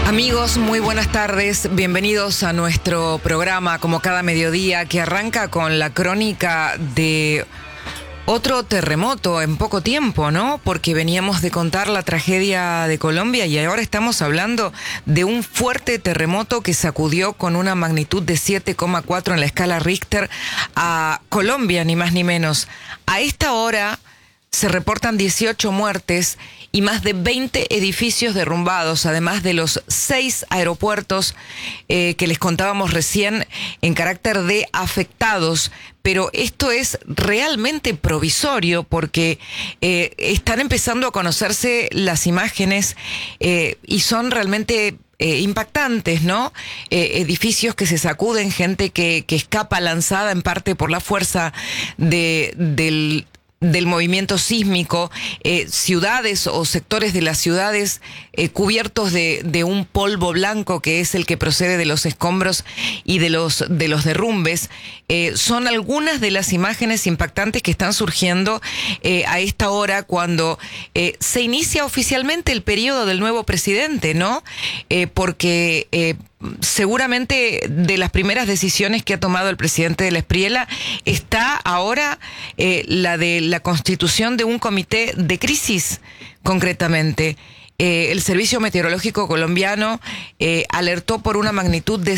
Amigos, muy buenas tardes. Bienvenidos a nuestro programa, como cada mediodía, que arranca con la crónica de otro terremoto en poco tiempo, ¿no? Porque veníamos de contar la tragedia de Colombia y ahora estamos hablando de un fuerte terremoto que sacudió con una magnitud de 7,4 en la escala Richter a Colombia, ni más ni menos. A esta hora se reportan 18 muertes y más de 20 edificios derrumbados, además de los 6 aeropuertos que les contábamos recién en carácter de afectados. Pero esto es realmente provisorio porque están empezando a conocerse las imágenes y son realmente impactantes, ¿no? Edificios que se sacuden, gente que escapa lanzada en parte por la fuerza del movimiento sísmico, ciudades o sectores de las ciudades cubiertos de un polvo blanco que es el que procede de los escombros y de los derrumbes. Son algunas de las imágenes impactantes que están surgiendo a esta hora cuando se inicia oficialmente el periodo del nuevo presidente, ¿no? Porque seguramente de las primeras decisiones que ha tomado el presidente de la Espriella está ahora la de la constitución de un comité de crisis, concretamente. El Servicio Meteorológico Colombiano alertó por una magnitud de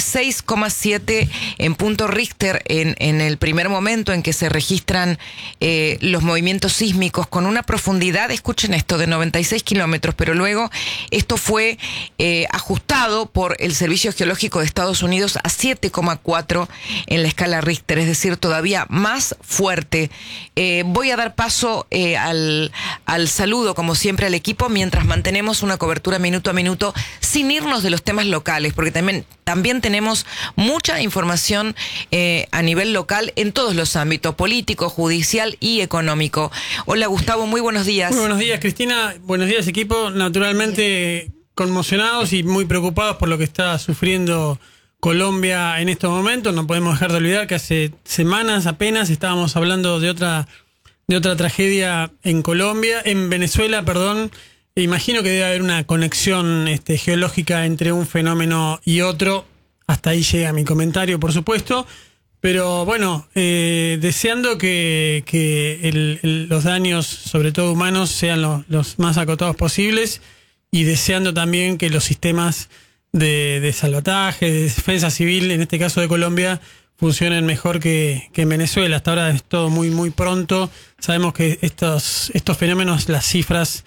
6,7 en punto Richter en el primer momento en que se registran los movimientos sísmicos con una profundidad, escuchen esto, de 96 kilómetros, pero luego esto fue ajustado por el Servicio Geológico de Estados Unidos a 7,4 en la escala Richter, es decir, todavía más fuerte. Voy a dar paso al saludo, como siempre, al equipo, mientras mantenemos una cobertura minuto a minuto sin irnos de los temas locales, porque también tenemos mucha información a nivel local en todos los ámbitos, político, judicial y económico. Hola Gustavo, muy buenos días. Muy buenos días Cristina, buenos días equipo. Naturalmente conmocionados y muy preocupados por lo que está sufriendo Colombia en estos momentos. No podemos dejar de olvidar que hace semanas apenas estábamos hablando de otra tragedia en Venezuela, perdón. Imagino que debe haber una conexión geológica entre un fenómeno y otro. Hasta ahí llega mi comentario, por supuesto. Pero bueno, deseando que los daños, sobre todo humanos, sean los más acotados posibles y deseando también que los sistemas de salvataje, de defensa civil, en este caso de Colombia, funcionen mejor que en Venezuela. Hasta ahora es todo muy, muy pronto. Sabemos que estos fenómenos, las cifras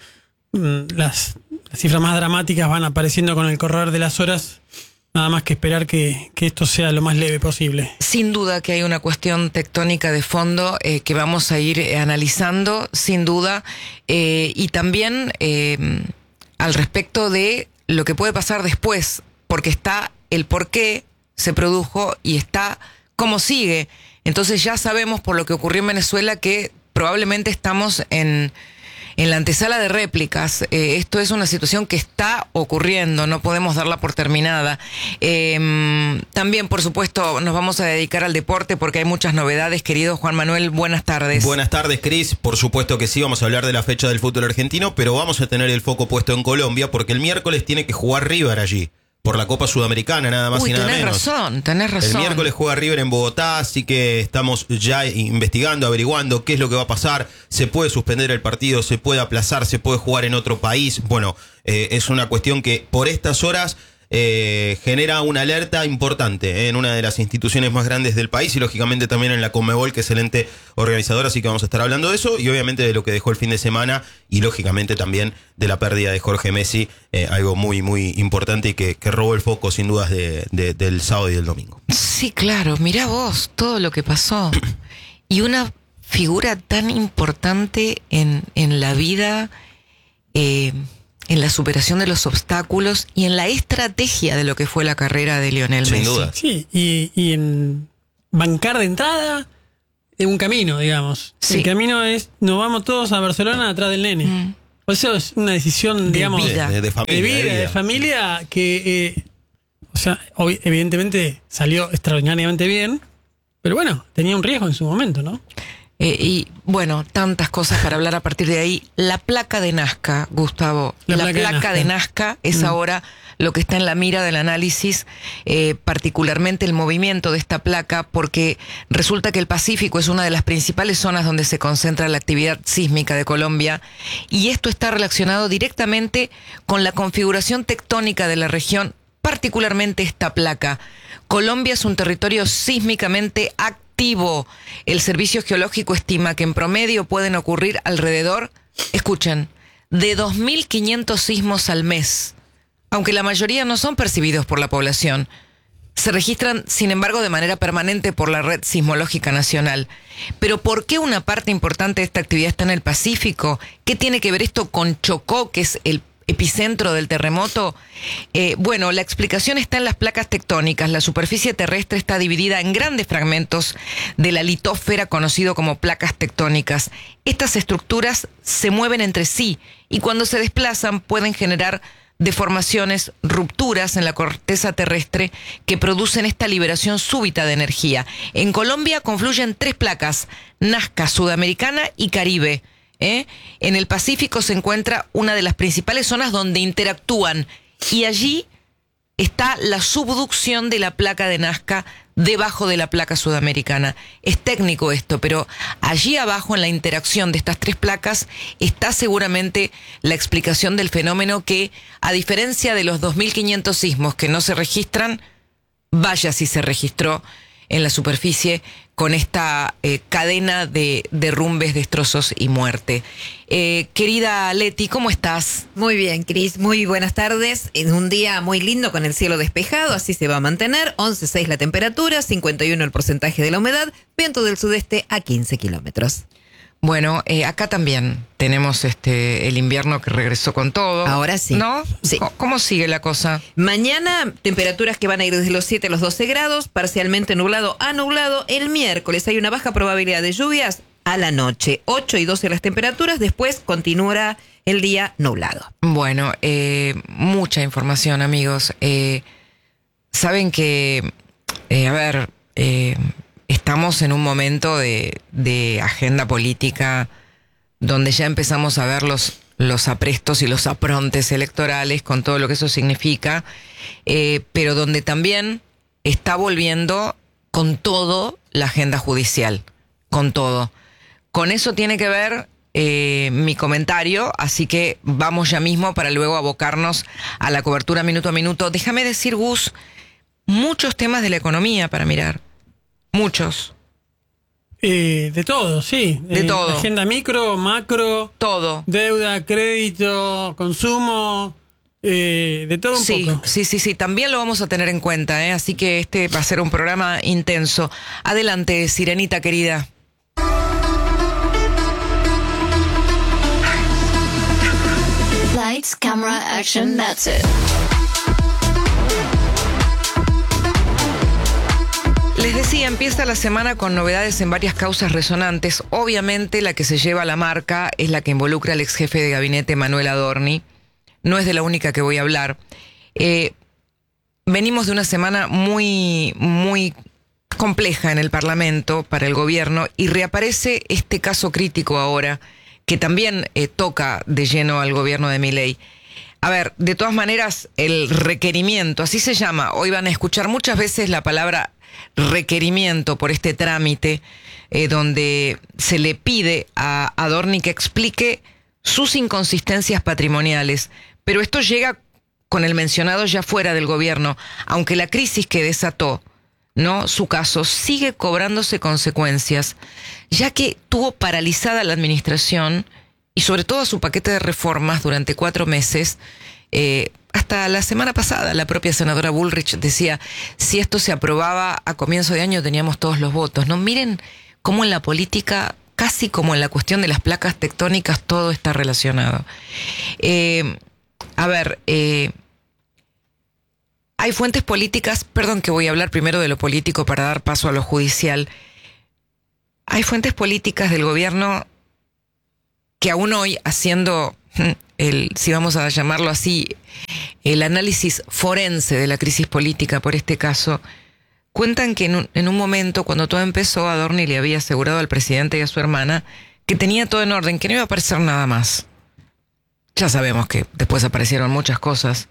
más dramáticas van apareciendo con el correr de las horas. Nada más que esperar que esto sea lo más leve posible. Sin duda que hay una cuestión tectónica de fondo que vamos a ir analizando, sin duda, y también al respecto de lo que puede pasar después, porque está el por qué se produjo y está cómo sigue. Entonces ya sabemos por lo que ocurrió en Venezuela que probablemente estamos en la antesala de réplicas. Esto es una situación que está ocurriendo, no podemos darla por terminada. También, por supuesto, nos vamos a dedicar al deporte porque hay muchas novedades. Querido Juan Manuel, buenas tardes. Buenas tardes, Cris. Por supuesto que sí, vamos a hablar de la fecha del fútbol argentino, pero vamos a tener el foco puesto en Colombia porque el miércoles tiene que jugar River allí. Por la Copa Sudamericana, nada más y nada menos. Tenés razón. El miércoles juega River en Bogotá, así que estamos ya investigando, averiguando qué es lo que va a pasar. Se puede suspender el partido, se puede aplazar, se puede jugar en otro país. Bueno, es una cuestión que por estas horas genera una alerta importante en una de las instituciones más grandes del país y lógicamente también en la Conmebol, que es el ente organizador, así que vamos a estar hablando de eso y obviamente de lo que dejó el fin de semana y lógicamente también de la pérdida de Jorge Messi, algo muy muy importante y que robó el foco sin dudas del sábado y del domingo. Sí, claro, mirá vos todo lo que pasó y una figura tan importante en la vida, en la superación de los obstáculos y en la estrategia de lo que fue la carrera de Lionel Messi. Sin duda. Sí, y en bancar de entrada de un camino, digamos. Sí. El camino es, nos vamos todos a Barcelona atrás del nene. Por eso es una decisión, digamos, vida. De familia, de familia que, evidentemente salió extraordinariamente bien, pero bueno, tenía un riesgo en su momento, ¿no? Y bueno, tantas cosas para hablar a partir de ahí. La placa de Nazca, Gustavo. La placa de Nazca es ahora lo que está en la mira del análisis, particularmente el movimiento de esta placa, porque resulta que el Pacífico es una de las principales zonas donde se concentra la actividad sísmica de Colombia, y esto está relacionado directamente con la configuración tectónica de la región, particularmente esta placa. Colombia es un territorio sísmicamente activo. El Servicio Geológico estima que en promedio pueden ocurrir alrededor, escuchen, de 2.500 sismos al mes, aunque la mayoría no son percibidos por la población. Se registran, sin embargo, de manera permanente por la Red Sismológica Nacional. Pero ¿por qué una parte importante de esta actividad está en el Pacífico? ¿Qué tiene que ver esto con Chocó, que es el epicentro del terremoto? Bueno, la explicación está en las placas tectónicas. La superficie terrestre está dividida en grandes fragmentos de la litósfera, conocido como placas tectónicas. Estas estructuras se mueven entre sí y cuando se desplazan pueden generar deformaciones, rupturas en la corteza terrestre que producen esta liberación súbita de energía. En Colombia confluyen 3 placas: Nazca, Sudamericana y Caribe. En el Pacífico se encuentra una de las principales zonas donde interactúan, y allí está la subducción de la placa de Nazca debajo de la placa sudamericana. Es técnico esto, pero allí abajo, en la interacción de estas 3 placas, está seguramente la explicación del fenómeno que, a diferencia de los 2.500 sismos que no se registran, vaya si se registró en la superficie con esta cadena de derrumbes, destrozos y muerte. Querida Leti, ¿cómo estás? Muy bien, Cris, muy buenas tardes. En un día muy lindo con el cielo despejado, así se va a mantener. 11,6 la temperatura, 51 el porcentaje de la humedad, viento del sudeste a 15 kilómetros. Bueno, acá también tenemos el invierno que regresó con todo. Ahora sí. ¿No? Sí. ¿Cómo sigue la cosa? Mañana, temperaturas que van a ir desde los 7 a los 12 grados, parcialmente nublado a nublado. El miércoles hay una baja probabilidad de lluvias a la noche. 8 y 12 las temperaturas, después continuará el día nublado. Bueno, mucha información, amigos. Saben que, estamos en un momento de agenda política donde ya empezamos a ver los aprestos y los aprontes electorales con todo lo que eso significa, pero donde también está volviendo con todo la agenda judicial, con todo. Con eso tiene que ver mi comentario, así que vamos ya mismo para luego abocarnos a la cobertura minuto a minuto. Déjame decir, Gus, muchos temas de la economía para mirar. Muchos. De todo, sí. De todo. Agenda micro, macro. Todo. Deuda, crédito, consumo. De todo un poco. Sí. También lo vamos a tener en cuenta, ¿eh? Así que este va a ser un programa intenso. Adelante, Sirenita querida. Lights, camera, action, that's it. Les decía, empieza la semana con novedades en varias causas resonantes. Obviamente la que se lleva la marca es la que involucra al ex jefe de gabinete Manuel Adorni. No es de la única que voy a hablar. Venimos de una semana muy compleja en el Parlamento para el gobierno y reaparece este caso crítico ahora que también toca de lleno al gobierno de Milei. A ver, de todas maneras, el requerimiento, así se llama. Hoy van a escuchar muchas veces la palabra requerimiento por este trámite donde se le pide a Adorni que explique sus inconsistencias patrimoniales, pero esto llega con el mencionado ya fuera del gobierno, aunque la crisis que desató, ¿no?, su caso sigue cobrándose consecuencias, ya que tuvo paralizada la administración y sobre todo su paquete de reformas durante 4 meses. Hasta la semana pasada la propia senadora Bullrich decía, si esto se aprobaba a comienzo de año teníamos todos los votos, ¿no? Miren cómo en la política, casi como en la cuestión de las placas tectónicas, todo está relacionado. Hay fuentes políticas, perdón que voy a hablar primero de lo político para dar paso a lo judicial. Hay fuentes políticas del gobierno que aún hoy, haciendo si vamos a llamarlo así, el análisis forense de la crisis política por este caso, cuentan que en un momento, cuando todo empezó, Adorni le había asegurado al presidente y a su hermana que tenía todo en orden, que no iba a aparecer nada más. Ya sabemos que después aparecieron muchas cosas.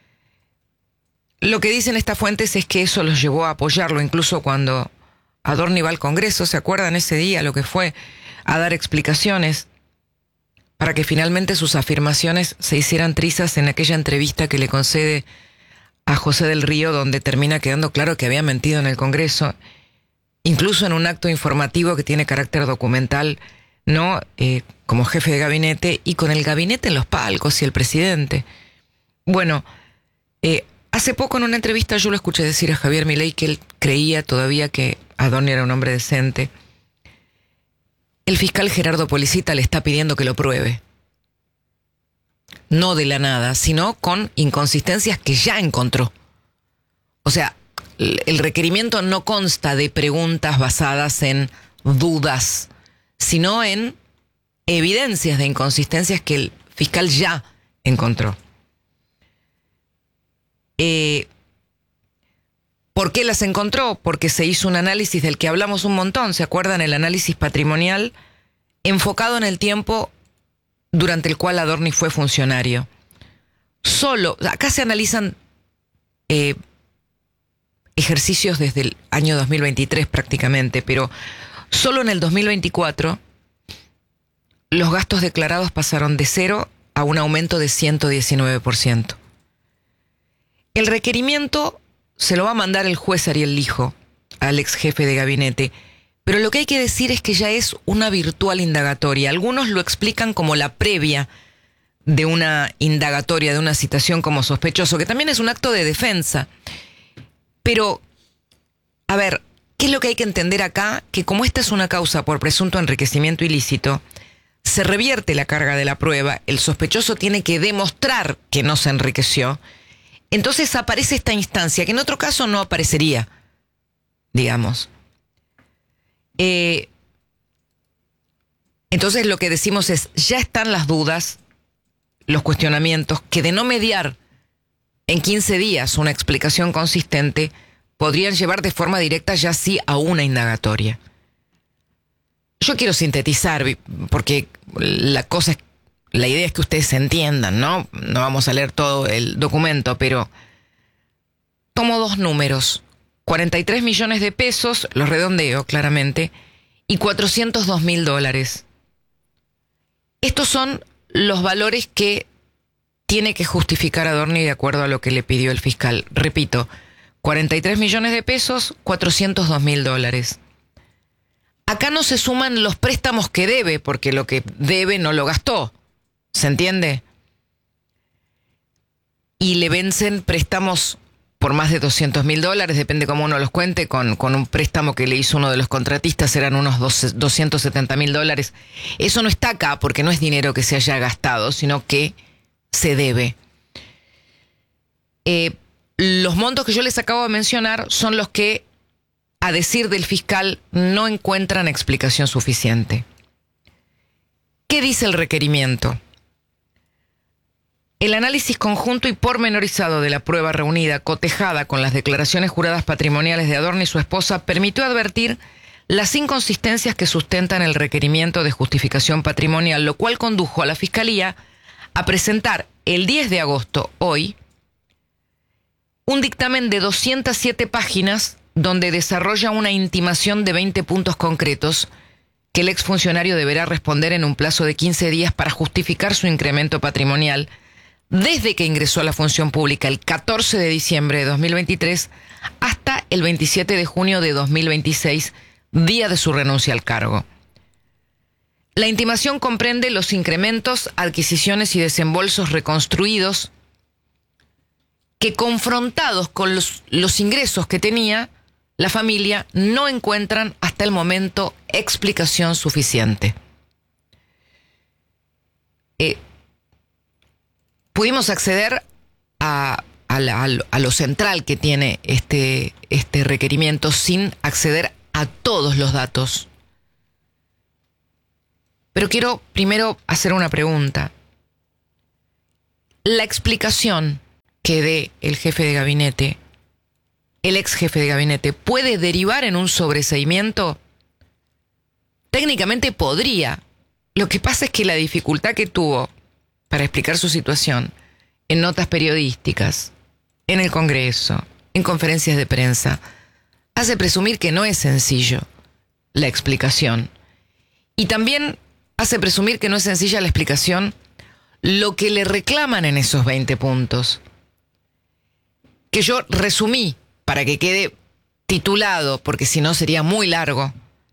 Lo que dicen estas fuentes es que eso los llevó a apoyarlo, incluso cuando Adorni va al Congreso, ¿se acuerdan ese día lo que fue? A dar explicaciones para que finalmente sus afirmaciones se hicieran trizas en aquella entrevista que le concede a José del Río, donde termina quedando claro que había mentido en el Congreso, incluso en un acto informativo que tiene carácter documental, ¿no? Como jefe de gabinete y con el gabinete en los palcos y el presidente. Bueno, hace poco en una entrevista yo lo escuché decir a Javier Milei que él creía todavía que Adorni era un hombre decente. El fiscal Gerardo Policita le está pidiendo que lo pruebe. No de la nada, sino con inconsistencias que ya encontró. O sea, el requerimiento no consta de preguntas basadas en dudas, sino en evidencias de inconsistencias que el fiscal ya encontró. ¿Por qué las encontró? Porque se hizo un análisis del que hablamos un montón, ¿se acuerdan? El análisis patrimonial enfocado en el tiempo durante el cual Adorni fue funcionario. Acá se analizan ejercicios desde el año 2023 prácticamente, pero solo en el 2024 los gastos declarados pasaron de 0 a un aumento de 119%. El requerimiento se lo va a mandar el juez Ariel Lijo al ex jefe de gabinete, pero lo que hay que decir es que ya es una virtual indagatoria. Algunos lo explican como la previa de una indagatoria, de una citación como sospechoso, que también es un acto de defensa. Pero, a ver, ¿qué es lo que hay que entender acá? Que como esta es una causa por presunto enriquecimiento ilícito, se revierte la carga de la prueba, el sospechoso tiene que demostrar que no se enriqueció. Entonces aparece esta instancia que en otro caso no aparecería, digamos. Entonces lo que decimos es, ya están las dudas, los cuestionamientos, que de no mediar en 15 días una explicación consistente, podrían llevar de forma directa ya sí a una indagatoria. Yo quiero sintetizar, porque la idea es que ustedes se entiendan, ¿no? No vamos a leer todo el documento, pero tomo dos números. 43 millones de pesos, los redondeo claramente, y $402.000. Estos son los valores que tiene que justificar Adorni de acuerdo a lo que le pidió el fiscal. Repito, 43 millones de pesos, $402.000. Acá no se suman los préstamos que debe, porque lo que debe no lo gastó. ¿Se entiende? Y le vencen préstamos por más de $200.000, depende cómo uno los cuente, con un préstamo que le hizo uno de los contratistas, eran unos $270.000. Eso no está acá porque no es dinero que se haya gastado, sino que se debe. Los montos que yo les acabo de mencionar son los que, a decir del fiscal, no encuentran explicación suficiente. ¿Qué dice el requerimiento? El análisis conjunto y pormenorizado de la prueba reunida, cotejada con las declaraciones juradas patrimoniales de Adorni y su esposa, permitió advertir las inconsistencias que sustentan el requerimiento de justificación patrimonial, lo cual condujo a la Fiscalía a presentar el 10 de agosto, hoy, un dictamen de 207 páginas donde desarrolla una intimación de 20 puntos concretos que el exfuncionario deberá responder en un plazo de 15 días para justificar su incremento patrimonial desde que ingresó a la función pública el 14 de diciembre de 2023 hasta el 27 de junio de 2026, día de su renuncia al cargo. La intimación comprende los incrementos, adquisiciones y desembolsos reconstruidos que, confrontados con los ingresos que tenía, la familia no encuentran hasta el momento explicación suficiente. Pudimos acceder a lo central que tiene este requerimiento sin acceder a todos los datos. Pero quiero primero hacer una pregunta. La explicación que dé el jefe de gabinete el ex jefe de gabinete, puede derivar en un sobreseimiento? Técnicamente podría. Lo que pasa es que la dificultad que tuvo para explicar su situación en notas periodísticas, en el Congreso, en conferencias de prensa, hace presumir que no es sencillo la explicación. Y también hace presumir que no es sencilla la explicación lo que le reclaman en esos 20 puntos, que yo resumí para que quede titulado, porque si no sería muy largo.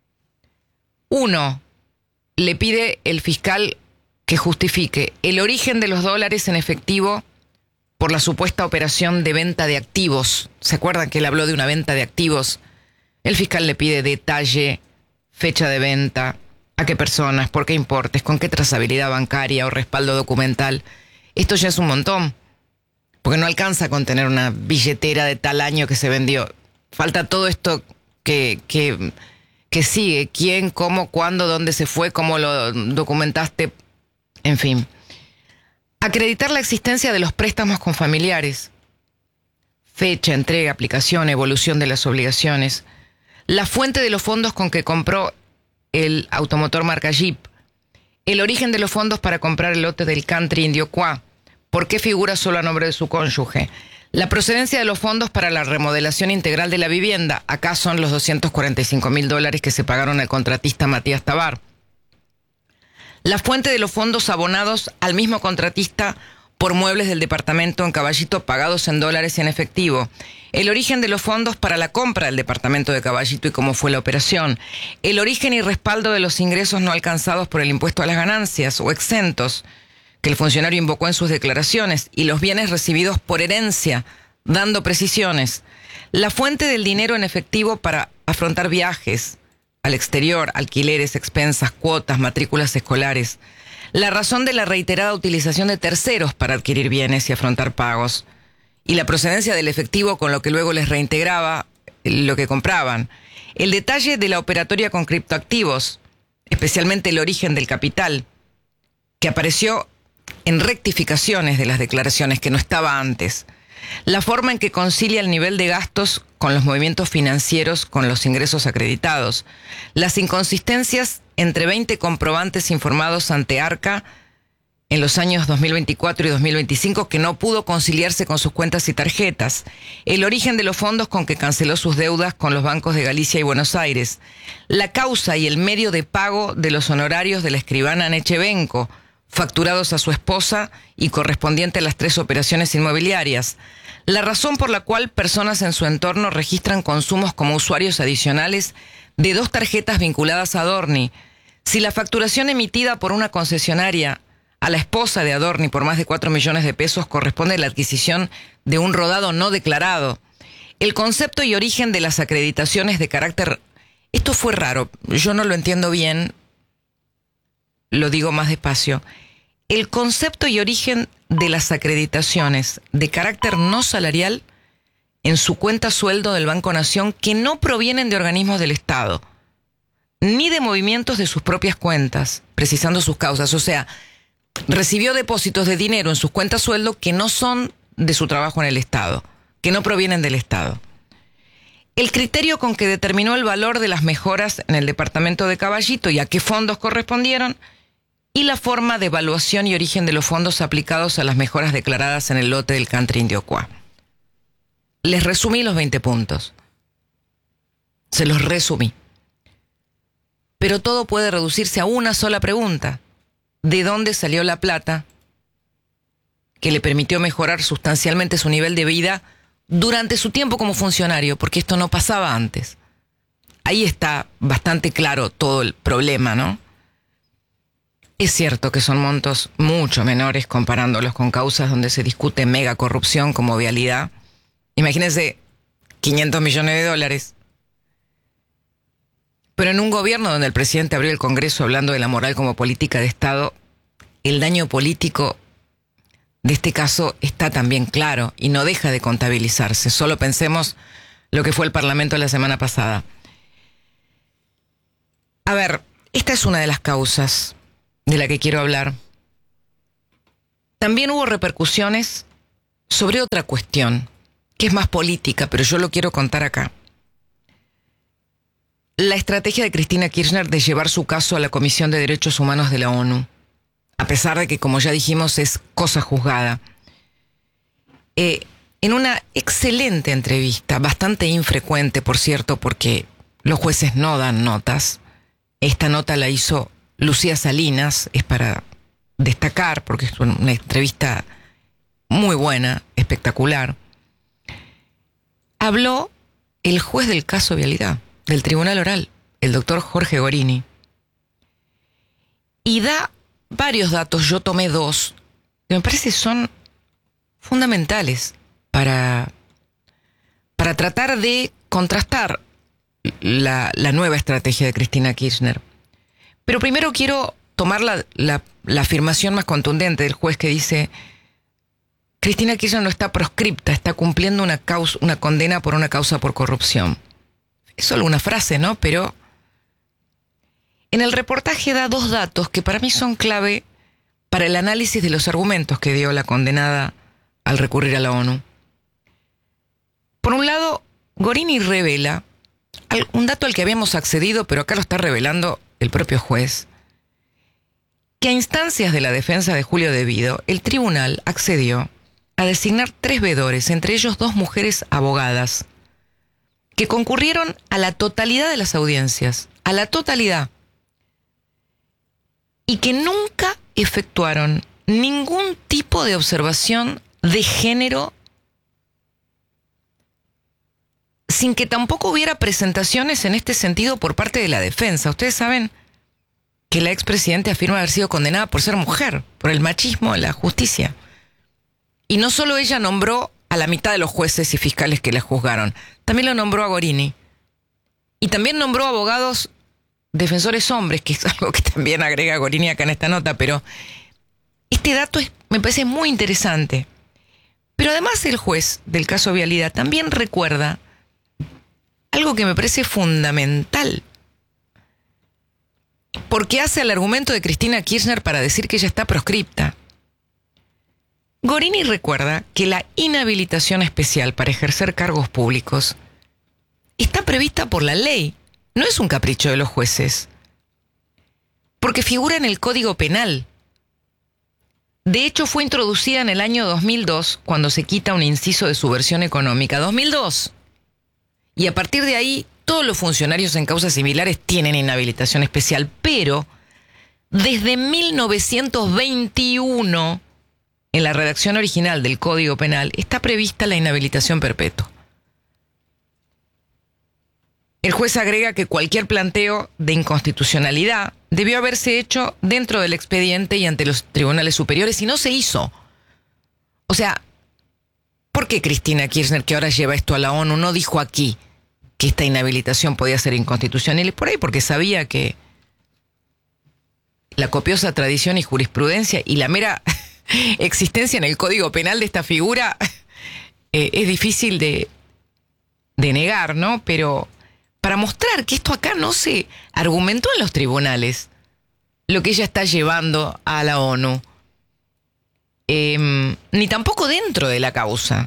1. Le pide el fiscal que justifique el origen de los dólares en efectivo por la supuesta operación de venta de activos. ¿Se acuerdan que él habló de una venta de activos? El fiscal le pide detalle, fecha de venta, a qué personas, por qué importes, con qué trazabilidad bancaria o respaldo documental. Esto ya es un montón, porque no alcanza con tener una billetera de tal año que se vendió. Falta todo esto que sigue, quién, cómo, cuándo, dónde se fue, cómo lo documentaste, en fin. Acreditar la existencia de los préstamos con familiares, fecha, entrega, aplicación, evolución de las obligaciones, la fuente de los fondos con que compró el automotor marca Jeep, el origen de los fondos para comprar el lote del country indio Qua, por qué figura solo a nombre de su cónyuge, la procedencia de los fondos para la remodelación integral de la vivienda, acá son los $245.000 que se pagaron al contratista Matías Tabar, la fuente de los fondos abonados al mismo contratista por muebles del departamento en Caballito pagados en dólares y en efectivo, el origen de los fondos para la compra del departamento de Caballito y cómo fue la operación, el origen y respaldo de los ingresos no alcanzados por el impuesto a las ganancias o exentos que el funcionario invocó en sus declaraciones y los bienes recibidos por herencia, dando precisiones, la fuente del dinero en efectivo para afrontar viajes al exterior, alquileres, expensas, cuotas, matrículas escolares, la razón de la reiterada utilización de terceros para adquirir bienes y afrontar pagos, y la procedencia del efectivo con lo que luego les reintegraba lo que compraban, el detalle de la operatoria con criptoactivos, especialmente el origen del capital, que apareció en rectificaciones de las declaraciones que no estaba antes, la forma en que concilia el nivel de gastos con los movimientos financieros con los ingresos acreditados, las inconsistencias entre 20 comprobantes informados ante Arca en los años 2024 y 2025 que no pudo conciliarse con sus cuentas y tarjetas, el origen de los fondos con que canceló sus deudas con los bancos de Galicia y Buenos Aires, la causa y el medio de pago de los honorarios de la escribana Nechevenko, facturados a su esposa y correspondiente a las 3 operaciones inmobiliarias, la razón por la cual personas en su entorno registran consumos como usuarios adicionales de 2 tarjetas vinculadas a Adorni, si la facturación emitida por una concesionaria a la esposa de Adorni por más de 4 millones de pesos corresponde a la adquisición de un rodado no declarado, el concepto y origen de las acreditaciones de carácter... Esto fue raro, yo no lo entiendo bien, lo digo más despacio. El concepto y origen de las acreditaciones de carácter no salarial en su cuenta sueldo del Banco Nación que no provienen de organismos del Estado, ni de movimientos de sus propias cuentas, precisando sus causas. O sea, recibió depósitos de dinero en sus cuentas sueldo que no son de su trabajo en el Estado, que no provienen del Estado. El criterio con que determinó el valor de las mejoras en el departamento de Caballito y a qué fondos correspondieron, y la forma de evaluación y origen de los fondos aplicados a las mejoras declaradas en el lote del country indio Qua. Les resumí los 20 puntos. Se los resumí. Pero todo puede reducirse a una sola pregunta. ¿De dónde salió la plata que le permitió mejorar sustancialmente su nivel de vida durante su tiempo como funcionario? Porque esto no pasaba antes. Ahí está bastante claro todo el problema, ¿no? Es cierto que son montos mucho menores comparándolos con causas donde se discute mega corrupción como vialidad. Imagínense, $500 millones. Pero en un gobierno donde el presidente abrió el Congreso hablando de la moral como política de Estado, el daño político de este caso está también claro y no deja de contabilizarse. Solo pensemos lo que fue el Parlamento la semana pasada. A ver, esta es una de las causas de la que quiero hablar. También hubo repercusiones sobre otra cuestión que es más política, pero yo lo quiero contar acá. La estrategia de Cristina Kirchner de llevar su caso a la Comisión de Derechos Humanos de la ONU, a pesar de que, como ya dijimos, es cosa juzgada. En una excelente entrevista, bastante infrecuente, por cierto, porque los jueces no dan notas. Esta nota la hizo Lucía Salinas, es para destacar, porque es una entrevista muy buena, espectacular. Habló el juez del caso Vialidad, del Tribunal Oral, el doctor Jorge Gorini, y da varios datos, yo tomé 2, que me parece son fundamentales para tratar de contrastar la nueva estrategia de Cristina Kirchner. Pero primero quiero tomar la afirmación más contundente del juez que dice: Cristina Kirchner no está proscripta, está cumpliendo una condena por una causa por corrupción. Es solo una frase, ¿no? Pero en el reportaje da 2 datos que para mí son clave para el análisis de los argumentos que dio la condenada al recurrir a la ONU. Por un lado, Gorini revela un dato al que habíamos accedido, pero acá lo está revelando el propio juez, que a instancias de la defensa de Julio Devido, el tribunal accedió a designar 3 veedores, entre ellos 2 mujeres abogadas, que concurrieron a la totalidad de las audiencias, a la totalidad, y que nunca efectuaron ningún tipo de observación de género, sin que tampoco hubiera presentaciones en este sentido por parte de la defensa. Ustedes saben que la expresidenta afirma haber sido condenada por ser mujer, por el machismo en la justicia. Y no solo ella nombró a la mitad de los jueces y fiscales que la juzgaron, también lo nombró a Gorini. Y también nombró abogados defensores hombres, que es algo que también agrega Gorini acá en esta nota, pero este dato me parece muy interesante. Pero además el juez del caso Vialidad también recuerda algo que me parece fundamental, porque hace el argumento de Cristina Kirchner para decir que ella está proscripta. Gorini recuerda que la inhabilitación especial para ejercer cargos públicos está prevista por la ley, no es un capricho de los jueces, porque figura en el Código Penal. De hecho, fue introducida en el año 2002, cuando se quita un inciso de subversión económica. 2002. Y a partir de ahí, todos los funcionarios en causas similares tienen inhabilitación especial, pero desde 1921, en la redacción original del Código Penal, está prevista la inhabilitación perpetua. El juez agrega que cualquier planteo de inconstitucionalidad debió haberse hecho dentro del expediente y ante los tribunales superiores, y no se hizo. O sea, ¿por qué Cristina Kirchner, que ahora lleva esto a la ONU, no dijo aquí que esta inhabilitación podía ser inconstitucional? Y por ahí porque sabía que la copiosa tradición y jurisprudencia y la mera existencia en el Código Penal de esta figura es difícil de negar, ¿no? Pero para mostrar que esto acá no se argumentó en los tribunales, lo que ella está llevando a la ONU, ni tampoco dentro de la causa.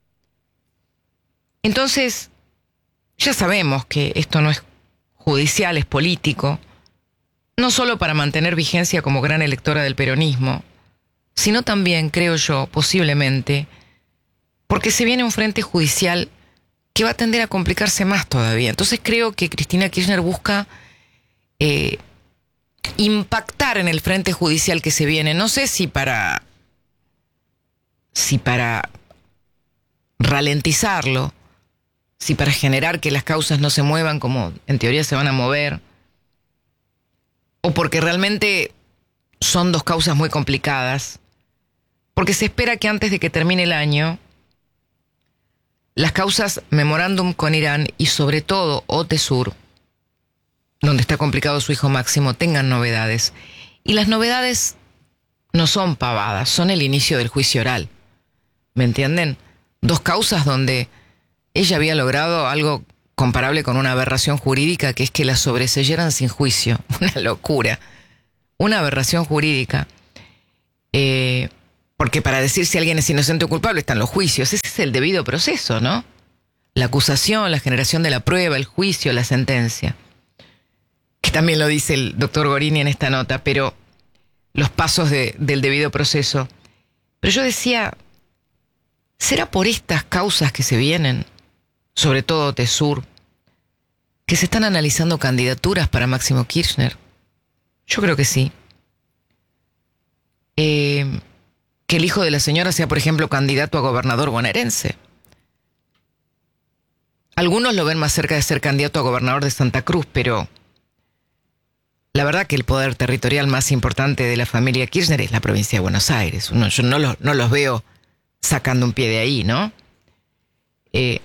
Entonces, ya sabemos que esto no es judicial, es político, no solo para mantener vigencia como gran electora del peronismo, sino también, creo yo, posiblemente, porque se viene un frente judicial que va a tender a complicarse más todavía. Entonces creo que Cristina Kirchner busca impactar en el frente judicial que se viene. No sé si para ralentizarlo, si para generar que las causas no se muevan como en teoría se van a mover, o porque realmente son 2 causas muy complicadas, porque se espera que antes de que termine el año, las causas Memorándum con Irán y sobre todo OTESUR, donde está complicado su hijo Máximo, tengan novedades. Y las novedades no son pavadas, son el inicio del juicio oral. ¿Me entienden? 2 causas donde ella había logrado algo comparable con una aberración jurídica, que es que la sobreseyeran sin juicio. Una locura. Una aberración jurídica. Porque para decir si alguien es inocente o culpable están los juicios. Ese es el debido proceso, ¿no? La acusación, la generación de la prueba, el juicio, la sentencia. Que también lo dice el doctor Gorini en esta nota, pero los pasos del debido proceso. Pero yo decía, ¿será por estas causas que se vienen, sobre todo Tesur, que se están analizando candidaturas para Máximo Kirchner? Yo creo que sí. Que el hijo de la señora sea, por ejemplo, candidato a gobernador bonaerense. Algunos lo ven más cerca de ser candidato a gobernador de Santa Cruz, pero la verdad que el poder territorial más importante de la familia Kirchner es la provincia de Buenos Aires. Yo no los veo sacando un pie de ahí, ¿no? Y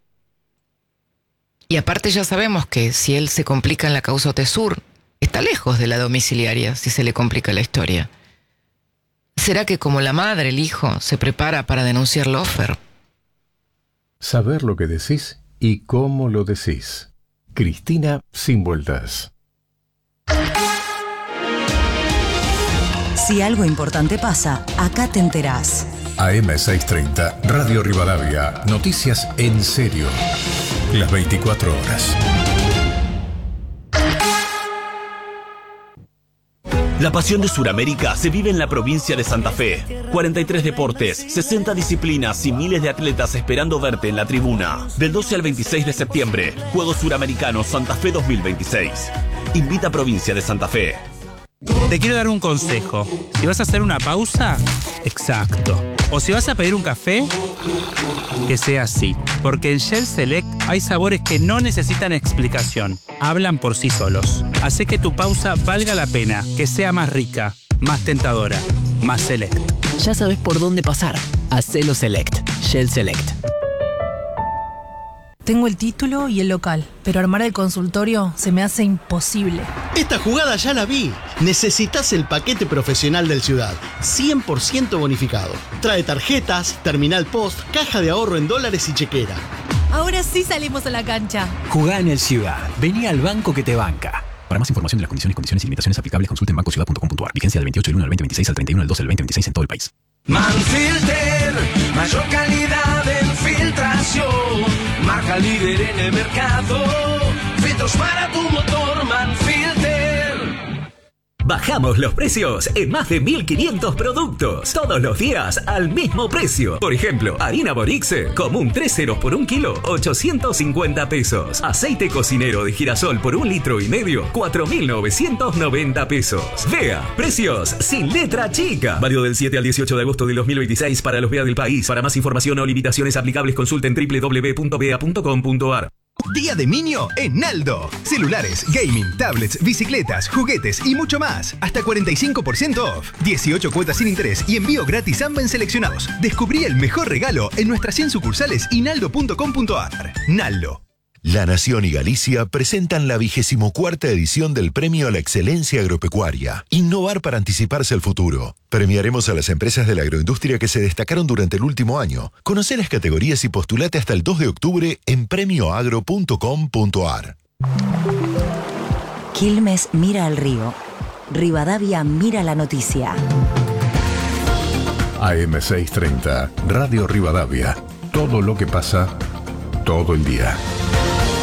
aparte ya sabemos que si él se complica en la causa Tesur, está lejos de la domiciliaria si se le complica la historia. ¿Será que como la madre, el hijo, se prepara para denunciar Lofer? Saber lo que decís y cómo lo decís. Cristina Sin Vueltas. Si algo importante pasa, acá te enterás. AM630, Radio Rivadavia. Noticias en serio. Las 24 horas. La pasión de Sudamérica se vive en la provincia de Santa Fe. 43 deportes, 60 disciplinas y miles de atletas esperando verte en la tribuna. Del 12 al 26 de septiembre, Juegos Suramericanos Santa Fe 2026. Invita a Provincia de Santa Fe. Te quiero dar un consejo. Si vas a hacer una pausa, exacto. O si vas a pedir un café, que sea así. Porque en Shell Select hay sabores que no necesitan explicación. Hablan por sí solos. Hace que tu pausa valga la pena, que sea más rica, más tentadora, más select. Ya sabes por dónde pasar. Hacelo Select. Shell Select. Tengo el título y el local, pero armar el consultorio se me hace imposible. Esta jugada ya la vi. Necesitas el paquete profesional del Ciudad, 100% bonificado. Trae tarjetas, terminal post, caja de ahorro en dólares y chequera. Ahora sí salimos a la cancha. Jugá en el Ciudad. Vení al banco que te banca. Para más información de las condiciones y limitaciones aplicables, consulte en bancociudad.com.ar. Vigencia del 28 del 1 al 2026 al 31 del 12 del 2026 en todo el país. Manfilter, mayor calidad en filtración. Marca líder en el mercado. Filtros para tu motor, Manfilter. Bajamos los precios en más de 1.500 productos. Todos los días al mismo precio. Por ejemplo, harina Borixe, común 3 ceros por 1 kilo, 850 pesos. Aceite cocinero de girasol por 1,5 litros, 4.990 pesos. Vea, precios sin letra chica. Válido del 7 al 18 de agosto del 2026 para los VEA del país. Para más información o limitaciones aplicables, consulten www.vea.com.ar. Día de Niño en Naldo. Celulares, gaming, tablets, bicicletas, juguetes y mucho más. Hasta 45% off. 18 cuotas sin interés y envío gratis AMBA en seleccionados. Descubrí el mejor regalo en nuestras 100 sucursales y naldo.com.ar. Naldo. La Nación y Galicia presentan la 24ª edición del Premio a la Excelencia Agropecuaria. Innovar para anticiparse al futuro. Premiaremos a las empresas de la agroindustria que se destacaron durante el último año. Conoce las categorías y postulate hasta el 2 de octubre en premioagro.com.ar. Quilmes mira al río. Rivadavia mira la noticia. AM630, Radio Rivadavia. Todo lo que pasa, todo el día.